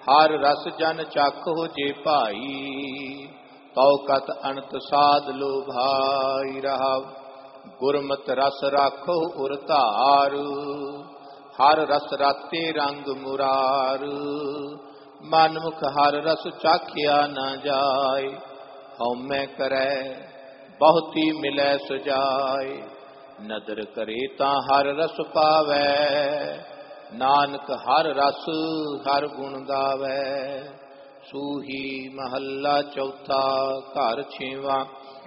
ਹਰ ਰਸ ਜਨ ਚਾਖੋ ਜੇ ਭਾਈ, ਤਉ ਕਤ ਅਨੰਤ ਸਾਧ ਲੋ ਭਾਈ ਰਹਾਉ। ਗੁਰਮਤਿ ਰਸ ਰਾਖੋ ਉਰ ਧਾਰ, ਹਰ ਰਸ ਰਾਤੇ ਰੰਗ ਮੁਰਾਰ। ਮਨਮੁਖ ਹਰ ਰਸ ਚਾਖਿਆ ਨਾ ਜਾਏ, ਹਉਮੈ ਕਰੈ ਬਹੁਤੀ ਮਿਲੈ ਸੁਜਾਏ। ਨਦਰ ਕਰੇ ਤਾਂ ਹਰ ਰਸ ਪਾਵੈ, ਨਾਨਕ ਹਰ ਰਸ ਹਰ ਗੁਣ ਗਾਵੈ। ਸੂਹੀ ਮਹੱਲਾ ਚੌਥਾ। ਘਰ ਛੇਵਾਂ।